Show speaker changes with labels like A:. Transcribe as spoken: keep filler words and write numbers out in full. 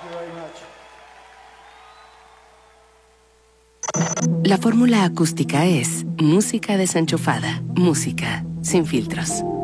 A: La fórmula acústica es música desenchufada, música sin filtros.